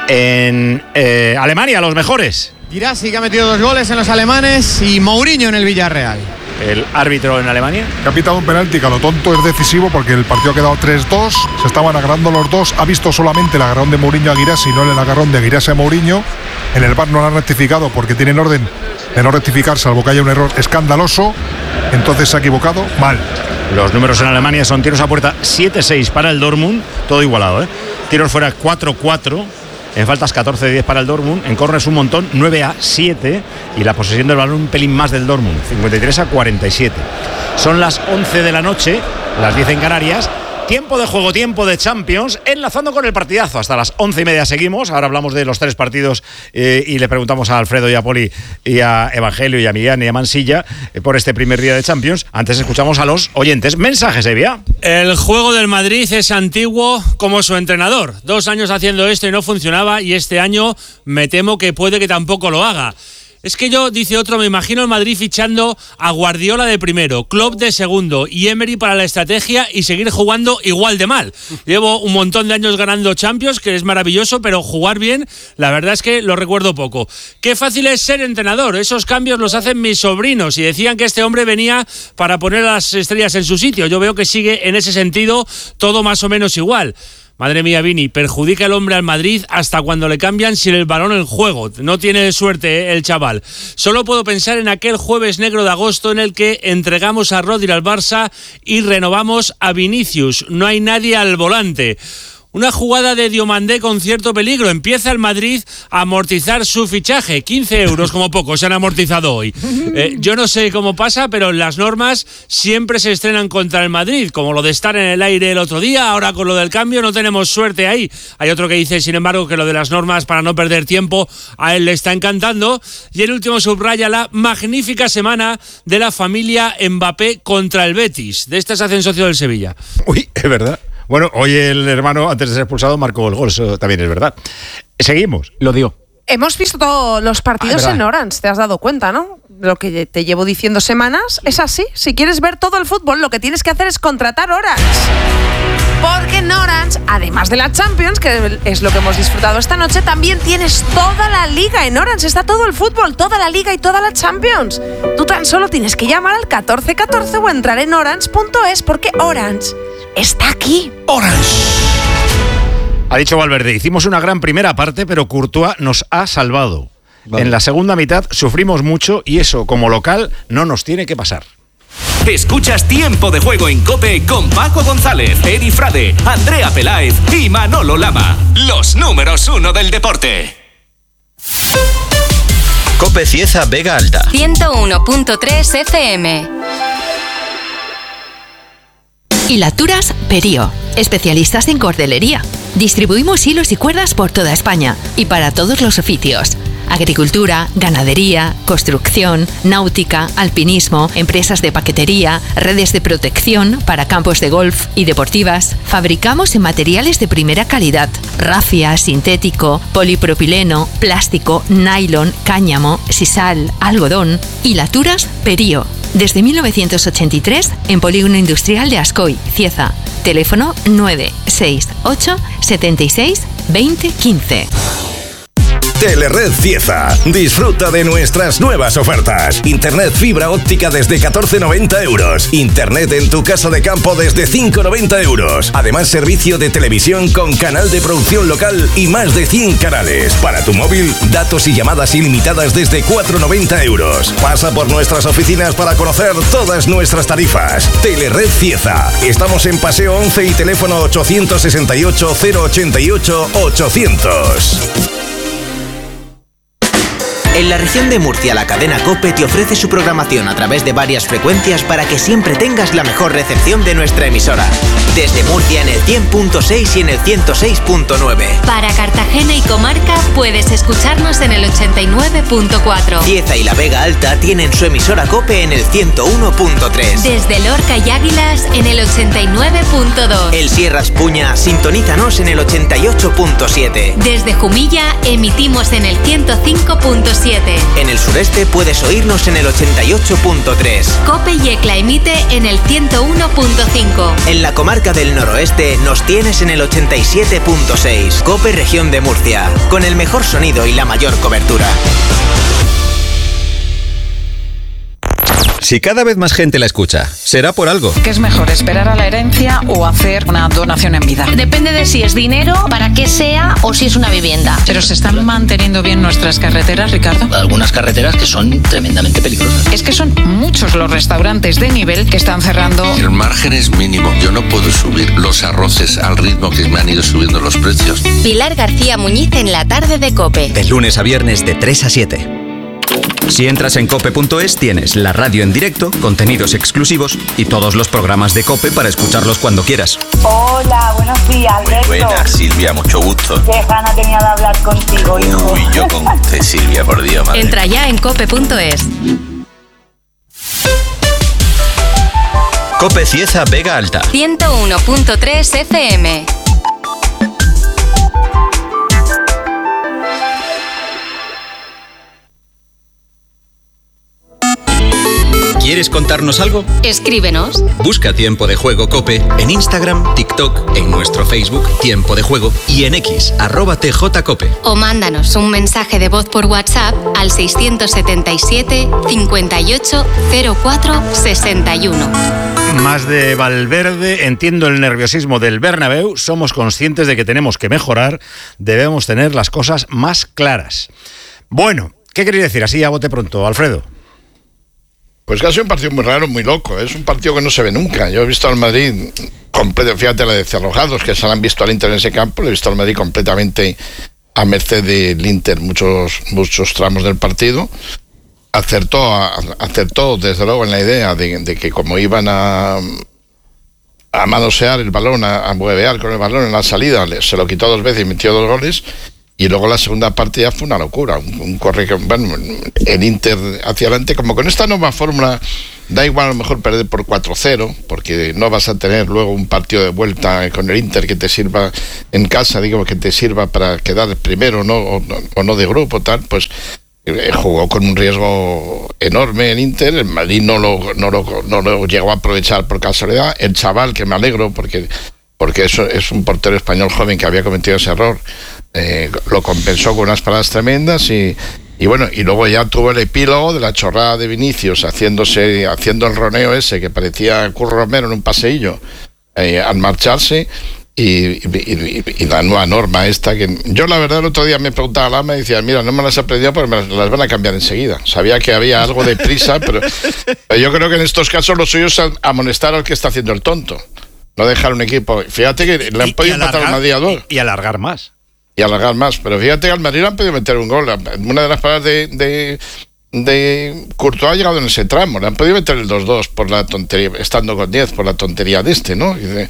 [SPEAKER 4] En eh, Alemania, los mejores.
[SPEAKER 6] Guirassy, que ha metido dos goles en los alemanes, y Mourinho en el Villarreal.
[SPEAKER 4] El árbitro en Alemania.
[SPEAKER 10] Que ha pitado un penalti que a lo tonto es decisivo porque el partido ha quedado tres dos. Se estaban agarrando los dos. Ha visto solamente el agarrón de Mourinho a Guirassy, no el agarrón de Guirassy a Mourinho. En el V A R no lo han rectificado porque tienen orden de no rectificar, salvo que haya un error escandaloso. Entonces se ha equivocado mal.
[SPEAKER 4] Los números en Alemania son tiros a puerta siete seis para el Dortmund, todo igualado, ¿eh? Tiros fuera cuatro cuatro. En faltas catorce diez para el Dortmund, en córners un montón, nueve a siete, y la posesión del balón un pelín más del Dortmund, cincuenta y tres a cuarenta y siete. Son las once de la noche, las diez en Canarias. Tiempo de juego, tiempo de Champions, enlazando con el partidazo. Hasta las once y media seguimos. Ahora hablamos de los tres partidos eh, y le preguntamos a Alfredo y a Poli y a Evangelio y a Millán y a Mansilla eh, por este primer día de Champions. Antes escuchamos a los oyentes. Mensajes, Evia.
[SPEAKER 13] El juego del Madrid es antiguo como su entrenador. Dos años haciendo esto y no funcionaba, y este año me temo que puede que tampoco lo haga. Es que yo, dice otro, me imagino el Madrid fichando a Guardiola de primero, Klopp de segundo y Emery para la estrategia y seguir jugando igual de mal. Llevo un montón de años ganando Champions, que es maravilloso, pero jugar bien, la verdad es que lo recuerdo poco. Qué fácil es ser entrenador, esos cambios los hacen mis sobrinos y decían que este hombre venía para poner a las estrellas en su sitio. Yo veo que sigue en ese sentido todo más o menos igual. Madre mía, Vini, perjudica el hombre al Madrid hasta cuando le cambian sin el balón en juego. No tiene suerte, ¿eh? El chaval. Solo puedo pensar en aquel jueves negro de agosto en el que entregamos a Rodri al Barça y renovamos a Vinicius. No hay nadie al volante. Una jugada de Diomandé con cierto peligro. Empieza el Madrid a amortizar su fichaje. quince euros como poco se han amortizado hoy. Eh, yo no sé cómo pasa, pero las normas siempre se estrenan contra el Madrid. Como lo de estar en el aire el otro día, ahora con lo del cambio no tenemos suerte ahí. Hay otro que dice, sin embargo, que lo de las normas para no perder tiempo a él le está encantando. Y el último subraya la magnífica semana de la familia Mbappé contra el Betis. De esta se hacen socio del Sevilla.
[SPEAKER 4] Uy, es verdad. Bueno, hoy el hermano, antes de ser expulsado, marcó el gol, eso también es verdad. Seguimos.
[SPEAKER 14] Lo digo.
[SPEAKER 15] Hemos visto todos los partidos
[SPEAKER 4] ah,
[SPEAKER 15] en Orange, te has dado cuenta, ¿no? Lo que te llevo diciendo semanas es así. Si quieres ver todo el fútbol, lo que tienes que hacer es contratar Orange. Porque en Orange, además de la Champions, que es lo que hemos disfrutado esta noche, también tienes toda la liga. En Orange está todo el fútbol, toda la liga y toda la Champions. Tú tan solo tienes que llamar al catorce catorce o entrar en orange punto es, porque Orange está aquí.
[SPEAKER 4] Orange. Ha dicho Valverde, hicimos una gran primera parte, pero Courtois nos ha salvado. Vale. En la segunda mitad sufrimos mucho y eso, como local, no nos tiene que pasar.
[SPEAKER 16] Escuchas Tiempo de Juego en COPE con Paco González, Eri Frade, Andrea Peláez y Manolo Lama. Los números uno del deporte.
[SPEAKER 17] COPE Cieza Vega Alta.
[SPEAKER 18] ciento uno punto tres F M.
[SPEAKER 19] Hilaturas Perío, especialistas en cordelería. Distribuimos hilos y cuerdas por toda España y para todos los oficios. Agricultura, ganadería, construcción, náutica, alpinismo, empresas de paquetería, redes de protección para campos de golf y deportivas. Fabricamos en materiales de primera calidad: rafia, sintético, polipropileno, plástico, nylon, cáñamo, sisal, algodón. Hilaturas Perío. Desde mil novecientos ochenta y tres en Polígono Industrial de Ascoy, Cieza. Teléfono nueve seis ocho siete seis dos cero uno cinco.
[SPEAKER 20] Telered Cieza. Disfruta de nuestras nuevas ofertas. Internet fibra óptica desde catorce noventa euros. Internet en tu casa de campo desde cinco noventa euros. Además, servicio de televisión con canal de producción local y más de cien canales. Para tu móvil, datos y llamadas ilimitadas desde cuatro noventa euros. Pasa por nuestras oficinas para conocer todas nuestras tarifas. Telered Cieza. Estamos en Paseo once y teléfono ochocientos sesenta y ocho, cero ochenta y ocho, ochocientos.
[SPEAKER 21] En la región de Murcia, la cadena COPE te ofrece su programación a través de varias frecuencias para que siempre tengas la mejor recepción de nuestra emisora. Desde Murcia en el cien punto seis y en el ciento seis punto nueve.
[SPEAKER 18] Para Cartagena y comarca puedes escucharnos en el ochenta y nueve punto cuatro.
[SPEAKER 21] Cieza y la Vega Alta tienen su emisora COPE en el ciento uno punto tres.
[SPEAKER 18] Desde Lorca y Águilas en el ochenta y nueve punto dos.
[SPEAKER 21] El Sierras Puña, sintonízanos en el ochenta y ocho punto siete.
[SPEAKER 18] Desde Jumilla emitimos en el ciento cinco punto siete.
[SPEAKER 21] En el sureste puedes oírnos en el ochenta y ocho punto tres.
[SPEAKER 18] COPE y ECLA emite en el ciento uno punto cinco.
[SPEAKER 21] En la comarca del noroeste nos tienes en el ochenta y siete punto seis. COPE Región de Murcia, con el mejor sonido y la mayor cobertura.
[SPEAKER 17] Si cada vez más gente la escucha, será por algo.
[SPEAKER 22] ¿Qué es mejor, esperar a la herencia o hacer una donación en vida?
[SPEAKER 23] Depende de si es dinero, para qué sea o si es una vivienda.
[SPEAKER 22] ¿Pero se están manteniendo bien nuestras carreteras, Ricardo?
[SPEAKER 24] Algunas carreteras que son tremendamente peligrosas.
[SPEAKER 22] Es que son muchos los restaurantes de nivel que están cerrando.
[SPEAKER 25] El margen es mínimo. Yo no puedo subir los arroces al ritmo que me han ido subiendo los precios.
[SPEAKER 18] Pilar García Muñiz en la tarde de COPE.
[SPEAKER 17] De lunes a viernes de tres a siete. Si entras en cope punto es tienes la radio en directo, contenidos exclusivos y todos los programas de COPE para escucharlos cuando quieras.
[SPEAKER 26] Hola, buenos días, Alberto.
[SPEAKER 25] Muy buenas, Silvia, mucho gusto.
[SPEAKER 26] Qué gana tenía de hablar contigo, hijo.
[SPEAKER 25] Uy, yo con usted, Silvia, por Dios, madre.
[SPEAKER 18] Entra ya en cope punto es.
[SPEAKER 17] COPE Cieza Vega Alta.
[SPEAKER 18] ciento uno punto tres F M.
[SPEAKER 17] ¿Quieres contarnos algo?
[SPEAKER 18] Escríbenos.
[SPEAKER 17] Busca Tiempo de Juego COPE en Instagram, TikTok, en nuestro Facebook Tiempo de Juego y en X, arroba tjcope.
[SPEAKER 18] O mándanos un mensaje de voz por WhatsApp al seiscientos setenta y siete, cincuenta y ocho, cero cuatro, sesenta y uno.
[SPEAKER 4] Más de Valverde, entiendo el nerviosismo del Bernabéu, somos conscientes de que tenemos que mejorar, debemos tener las cosas más claras. Bueno, ¿qué queréis decir así a bote pronto, Alfredo?
[SPEAKER 1] Pues que ha sido un partido muy raro, muy loco. Es un partido que no se ve nunca. Yo he visto al Madrid completo, fíjate la de Cerrojados, que se la han visto al Inter en ese campo, le he visto al Madrid completamente a merced del Inter muchos, muchos tramos del partido. Acertó, acertó desde luego en la idea de, de que como iban a, a manosear el balón, a, a huevear con el balón en la salida, se lo quitó dos veces y metió dos goles. Y luego la segunda parte ya fue una locura, un, un corre que, bueno, el Inter hacia adelante, como con esta nueva fórmula, da igual a lo mejor perder por cuatro cero, porque no vas a tener luego un partido de vuelta con el Inter que te sirva en casa, digamos, que te sirva para quedar primero, ¿no? O, o no de grupo, tal, pues eh, jugó con un riesgo enorme el Inter, el Madrid no lo, no lo, no lo llegó a aprovechar por casualidad, el chaval, que me alegro, porque... porque eso es un portero español joven que había cometido ese error, eh, lo compensó con unas paradas tremendas y, y bueno, y luego ya tuvo el epílogo de la chorrada de Vinicius haciéndose, haciendo el roneo ese que parecía Curro Romero en un paseillo eh, al marcharse y, y, y, y la nueva norma esta que yo la verdad el otro día me preguntaba a Lama y decía, mira, no me las he aprendido porque me las, las van a cambiar enseguida. Sabía que había algo de prisa, pero, pero yo creo que en estos casos lo suyo es amonestar al que está haciendo el tonto. No dejar un equipo. Fíjate que le han podido empatar al Madrid a dos.
[SPEAKER 4] Y, y alargar más.
[SPEAKER 1] Y alargar más. Pero fíjate que al Madrid le han podido meter un gol. Una de las paradas de, de, de Courtois ha llegado en ese tramo. Le han podido meter el dos dos por la tontería, estando con diez, por la tontería de este, ¿no? Y, de,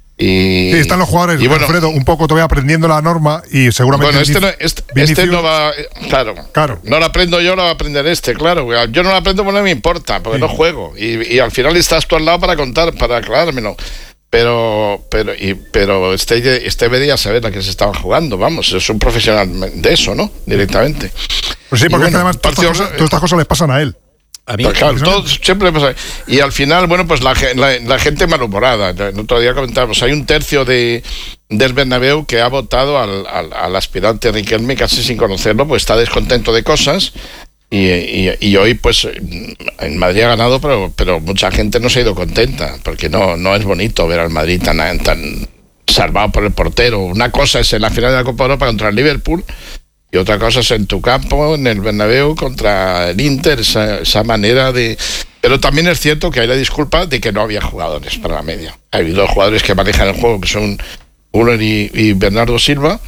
[SPEAKER 1] y
[SPEAKER 10] sí, están los jugadores, y bueno, Alfredo, un poco todavía aprendiendo la norma y seguramente...
[SPEAKER 1] Bueno, este no, este, este no va... Claro, claro, no lo aprendo yo, lo va a aprender este, claro. Yo no lo aprendo porque no me importa, porque sí. no juego. Y, y al final estás tú al lado para contar, para aclarármelo. Pero pero y, pero este, este debería saber a qué se estaba jugando, vamos, es un profesional de eso, ¿no? Directamente.
[SPEAKER 10] Pues sí, porque bueno, además todas estas, cosas, todas estas cosas les pasan a él.
[SPEAKER 1] A mí, claro, todo, siempre pasa. Y al final, bueno, pues la, la, la gente malhumorada. El otro día comentábamos, hay un tercio de del Bernabéu que ha votado al, al, al aspirante Riquelme casi sin conocerlo, pues está descontento de cosas. Y, y, y hoy pues en Madrid ha ganado, pero pero mucha gente no se ha ido contenta, porque no no es bonito ver al Madrid tan, tan salvado por el portero. Una cosa es en la final de la Copa Europa contra el Liverpool y otra cosa es en tu campo, en el Bernabéu contra el Inter, esa, esa manera de... Pero también es cierto que hay la disculpa de que no había jugadores para la media. Ha habido jugadores que manejan el juego, que son Müller y, y Bernardo Silva,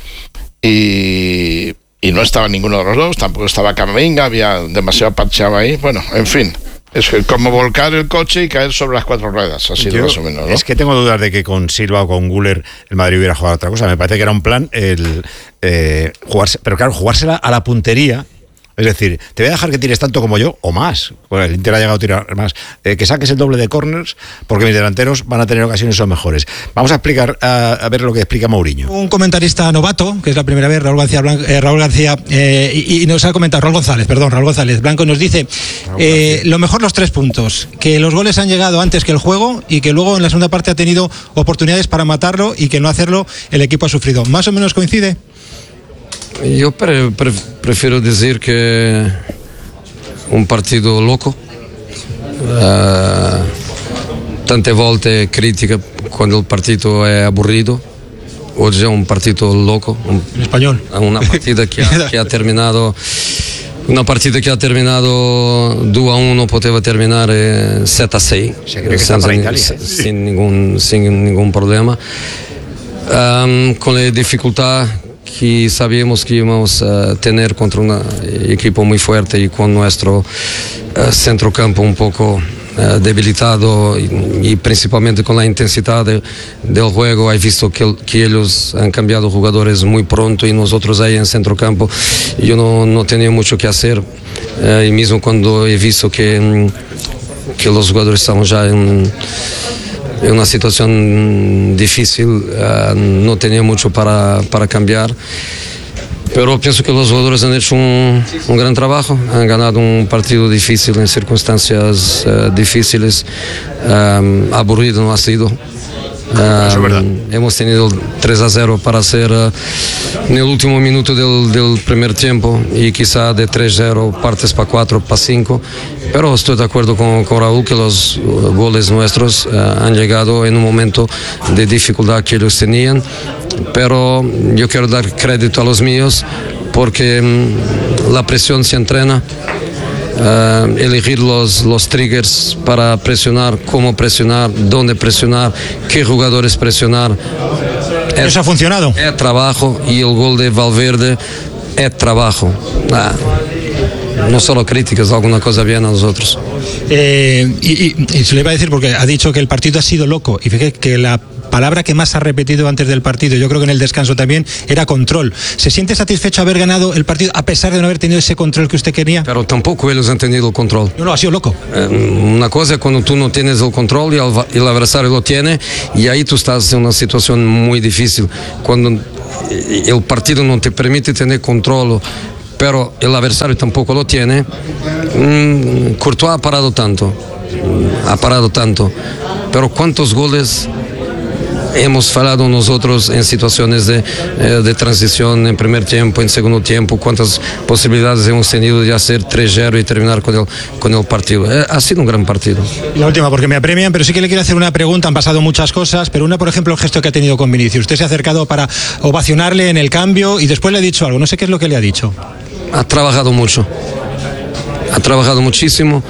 [SPEAKER 1] y... Y no estaba ninguno de los dos, tampoco estaba Camavinga, había demasiado parcheado ahí. Bueno, en fin, es como volcar el coche y caer sobre las cuatro ruedas, así de más o menos, ¿no?
[SPEAKER 4] Es que tengo dudas de que con Silva o con Güler el Madrid hubiera jugado otra cosa. Me parece que era un plan el eh, jugarse, pero claro, jugársela a la puntería. Es decir, te voy a dejar que tires tanto como yo, o más. Bueno, el Inter ha llegado a tirar más. Eh, que saques el doble de corners, porque mis delanteros van a tener ocasiones son mejores. Vamos a explicar, a, a ver lo que explica Mourinho.
[SPEAKER 2] Un comentarista novato, que es la primera vez, Raúl García, Blanco, eh, Raúl García eh, y, y nos ha comentado, Raúl González, perdón, Raúl González Blanco nos dice, eh, lo mejor los tres puntos, que los goles han llegado antes que el juego y que luego en la segunda parte ha tenido oportunidades para matarlo y que no hacerlo el equipo ha sufrido. ¿Más o menos coincide?
[SPEAKER 3] Yo pre, pre, prefiero decir que un partido loco, uh, tante volte critica quando il partito è aburrido. Oggi è un partito loco, un,
[SPEAKER 2] in spagnolo.
[SPEAKER 3] Una partita che ha, che ha terminato una partita che ha terminato due a uno, poteva terminare sette a sei senza, sin, ningún, sin ningún problema, um, con le difficoltà que sabíamos que íbamos a tener contra un equipo muy fuerte y con nuestro uh, centrocampo un poco uh, debilitado y, y principalmente con la intensidad de, del juego. He visto que, que ellos han cambiado jugadores muy pronto y nosotros ahí en centrocampo yo no, no tenía mucho que hacer, uh, y mismo cuando he visto que, que los jugadores estaban ya en en una situación difícil, uh, no tenía mucho para, para cambiar. Pero pienso que los jugadores han hecho un, un gran trabajo, han ganado un partido difícil en circunstancias uh, difíciles, um, aburrido no ha sido. Um, hemos tenido tres a cero para hacer uh, en el último minuto del, del primer tiempo y quizá de tres a cero partes para cuatro, para cinco, pero estoy de acuerdo con, con Raúl que los uh, goles nuestros uh, han llegado en un momento de dificultad que ellos tenían, pero yo quiero dar crédito a los míos porque um, la presión se entrena. Uh, elegir los, los triggers para presionar, cómo presionar, dónde presionar, qué jugadores presionar.
[SPEAKER 2] ¿Eso es, ha funcionado?
[SPEAKER 3] Es trabajo y el gol de Valverde es trabajo. Ah, no solo críticas, alguna cosa bien a nosotros.
[SPEAKER 2] Eh, y, y, y se le iba a decir porque ha dicho que el partido ha sido loco y fíjate que la palabra que más ha repetido antes del partido, yo creo que en el descanso también, era control. ¿Se siente satisfecho haber ganado el partido a pesar de no haber tenido ese control que usted quería?
[SPEAKER 3] Pero tampoco ellos han tenido el control.
[SPEAKER 2] No, no, ha sido loco.
[SPEAKER 3] Eh, una cosa es cuando tú no tienes el control y el, el adversario lo tiene, y ahí tú estás en una situación muy difícil. Cuando el partido no te permite tener control, pero el adversario tampoco lo tiene. Mm, Courtois ha parado tanto, ha parado tanto, pero ¿cuántos goles hemos fallado nosotros en situaciones de, eh, de transición en primer tiempo, en segundo tiempo? ¿Cuántas posibilidades hemos tenido de hacer tres cero y terminar con el, con el partido? Eh, ha sido un gran partido.
[SPEAKER 2] Y la última, porque me apremian, pero sí que le quiero hacer una pregunta. Han pasado muchas cosas, pero una, por ejemplo, el gesto que ha tenido con Vinicius. Usted se ha acercado para ovacionarle en el cambio y después le ha dicho algo. No sé qué es lo que le ha dicho.
[SPEAKER 3] Ha trabajado mucho. Ha trabajado muchísimo.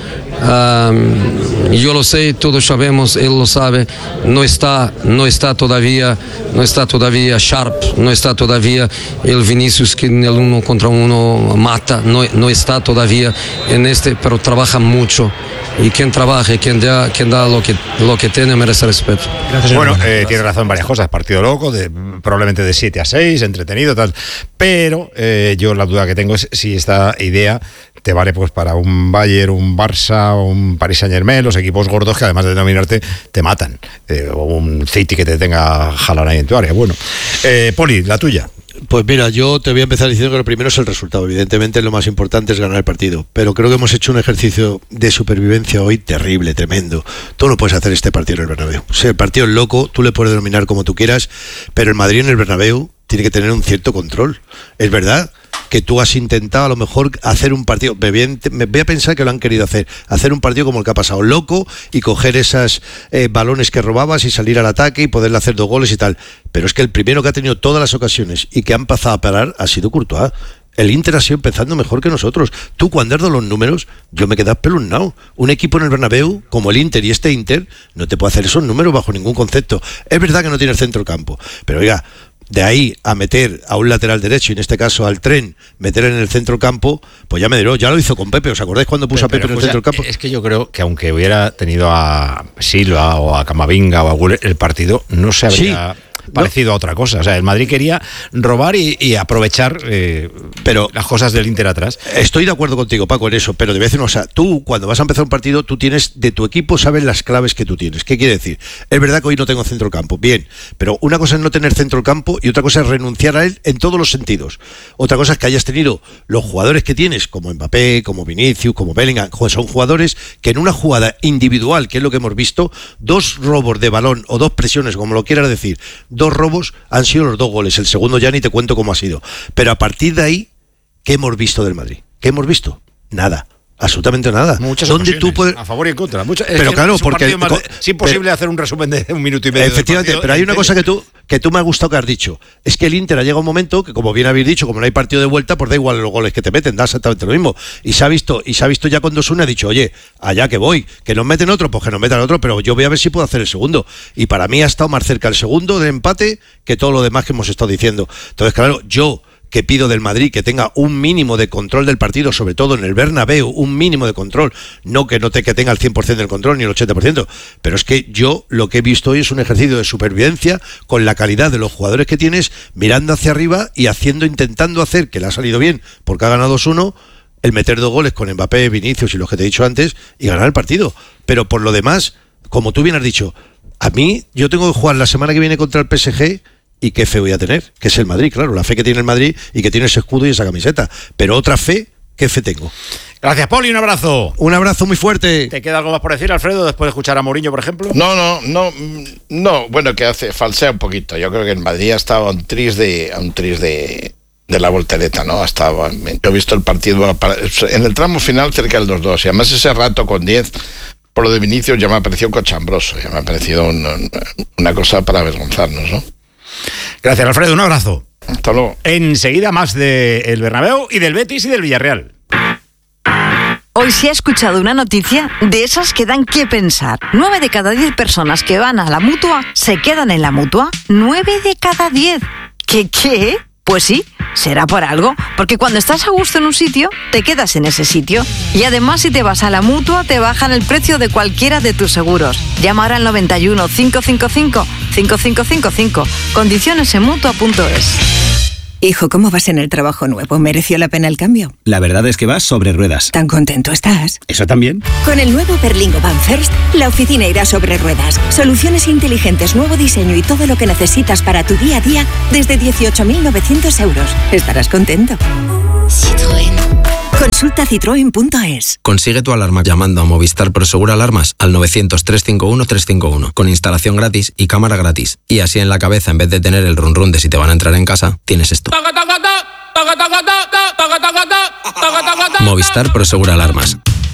[SPEAKER 3] Um, yo lo sé, todos sabemos, él lo sabe. No está, no está todavía, no está todavía sharp, no está todavía el Vinicius que en el uno contra uno mata, no, no está todavía en este, pero trabaja mucho. Y quien trabaja, quien da, quien da lo que lo que tiene merece respeto.
[SPEAKER 4] Gracias, bueno, eh, tiene razón en varias cosas. Partido loco, de, probablemente de siete a seis, entretenido, tal. Pero eh, yo la duda que tengo es si esta idea te vale pues para un Bayern, un Barça, un Paris Saint-Germain, los equipos gordos que además de denominarte te matan, eh, o un City que te tenga jalón ahí en tu área. Bueno, eh, Poli, la tuya.
[SPEAKER 5] Pues mira, yo te voy a empezar diciendo que lo primero es el resultado. Evidentemente lo más importante es ganar el partido, pero creo que hemos hecho un ejercicio de supervivencia hoy terrible, tremendo. Tú no puedes hacer este partido en el Bernabéu. O sea, el partido es loco, tú le puedes denominar como tú quieras, pero el Madrid en el Bernabéu tiene que tener un cierto control. Es verdad que tú has intentado a lo mejor hacer un partido, me voy, a, me voy a pensar que lo han querido hacer, hacer un partido como el que ha pasado, loco, y coger esos eh, balones que robabas y salir al ataque y poderle hacer dos goles y tal, pero es que el primero que ha tenido todas las ocasiones y que ha empezado a parar ha sido Courtois. El Inter ha sido empezando mejor que nosotros. Tú cuando has dado los números, yo me quedé espeluznado. Un equipo en el Bernabéu como el Inter y este Inter no te puede hacer esos números bajo ningún concepto. Es verdad que no tiene el centro campo, pero oiga, de ahí a meter a un lateral derecho, y en este caso al Tren, meter en el centro campo, pues ya me diró, ya lo hizo con Pepe. ¿Os acordáis cuando puso pero, a Pepe en el centro campo?
[SPEAKER 4] Es que yo creo que aunque hubiera tenido a Silva o a Camavinga o a Güler, el partido no se habría... Sí. Parecido no. a otra cosa. O sea, el Madrid quería robar y, y aprovechar eh, pero las cosas del Inter atrás.
[SPEAKER 5] Estoy de acuerdo contigo, Paco, en eso, pero de vez en cuando, o sea, tú cuando vas a empezar un partido, tú tienes, de tu equipo sabes las claves que tú tienes. ¿Qué quiere decir? Es verdad que hoy no tengo centro campo, bien, pero una cosa es no tener centro campo y otra cosa es renunciar a él en todos los sentidos. Otra cosa es que hayas tenido los jugadores que tienes, como Mbappé, como Vinicius, como Bellingham, son jugadores que en una jugada individual, que es lo que hemos visto, dos robos de balón o dos presiones, como lo quieras decir, dos robos han sido los dos goles. El segundo ya ni te cuento cómo ha sido. Pero a partir de ahí, ¿qué hemos visto del Madrid? ¿Qué hemos visto? Nada. Absolutamente nada.
[SPEAKER 4] Muchas
[SPEAKER 5] ¿Dónde tú puedes...
[SPEAKER 4] a favor y en contra. Muchas...
[SPEAKER 5] Pero es claro,
[SPEAKER 4] es
[SPEAKER 5] porque
[SPEAKER 4] más... es imposible pero... hacer un resumen de un minuto y medio.
[SPEAKER 5] Efectivamente, pero hay una cosa que tú que tú me ha gustado que has dicho. Es que el Inter ha llegado un momento que, como bien habéis dicho, como no hay partido de vuelta, pues da igual los goles que te meten, da exactamente lo mismo. Y se ha visto, y se ha visto ya cuando Osuna ha dicho, oye, allá que voy, que nos meten otro, pues que nos metan otro, pero yo voy a ver si puedo hacer el segundo. Y para mí ha estado más cerca el segundo de empate que todo lo demás que hemos estado diciendo. Entonces, claro, yo que pido del Madrid que tenga un mínimo de control del partido, sobre todo en el Bernabéu, un mínimo de control, no que no te, que tenga el cien por ciento del control ni el ochenta por ciento, pero es que yo lo que he visto hoy es un ejercicio de supervivencia con la calidad de los jugadores que tienes, mirando hacia arriba y haciendo, intentando hacer, que le ha salido bien porque ha ganado dos uno, el meter dos goles con Mbappé, Vinicius y los que te he dicho antes y ganar el partido. Pero por lo demás, como tú bien has dicho, a mí yo tengo que jugar la semana que viene contra el P S G ¿Y qué fe voy a tener? Que es el Madrid, claro, la fe que tiene el Madrid y que tiene ese escudo y esa camiseta. Pero otra fe, ¿qué fe tengo?
[SPEAKER 4] Gracias, Poli, un abrazo.
[SPEAKER 5] Un abrazo muy fuerte.
[SPEAKER 4] ¿Te queda algo más por decir, Alfredo, después de escuchar a Mourinho, por ejemplo?
[SPEAKER 1] No, no, no, no, bueno, que hace, falsea un poquito. Yo creo que el Madrid ha estado a un tris de, a un tris de, de la voltereta, ¿no? Ha estado, yo he visto el partido en el tramo final cerca del dos dos, y además ese rato con diez, por lo de Vinicius, ya me ha parecido cochambroso, ya me ha parecido un, una cosa para avergonzarnos, ¿no?
[SPEAKER 4] Gracias, Alfredo, un abrazo.
[SPEAKER 1] Hasta luego.
[SPEAKER 4] Enseguida más del Bernabéu y del Betis y del Villarreal.
[SPEAKER 6] Hoy se ha escuchado una noticia de esas que dan que pensar. Nueve de cada diez personas que van a la Mutua se quedan en la Mutua. Nueve de cada diez. ¿Qué qué? Pues sí, será por algo, porque cuando estás a gusto en un sitio, te quedas en ese sitio. Y además, si te vas a la Mutua, te bajan el precio de cualquiera de tus seguros. Llama ahora al noventa y uno, cinco cinco cinco, cinco cinco cinco cinco. Condiciones en mutua punto es.
[SPEAKER 7] Hijo, ¿cómo vas en el trabajo nuevo? ¿Mereció la pena el cambio?
[SPEAKER 8] La verdad es que vas sobre ruedas.
[SPEAKER 7] ¿Tan contento estás?
[SPEAKER 8] ¿Eso también?
[SPEAKER 7] Con el nuevo Berlingo Van First, la oficina irá sobre ruedas. Soluciones inteligentes, nuevo diseño y todo lo que necesitas para tu día a día desde dieciocho mil novecientos euros. Estarás contento.
[SPEAKER 8] Citroën.
[SPEAKER 7] Consulta citroen punto es.
[SPEAKER 8] Consigue tu alarma llamando a Movistar Prosegur Alarmas al novecientos, trescientos cincuenta y uno, trescientos cincuenta y uno con instalación gratis y cámara gratis. Y así en la cabeza, en vez de tener el run run de si te van a entrar en casa, tienes esto. Movistar Prosegur Alarmas.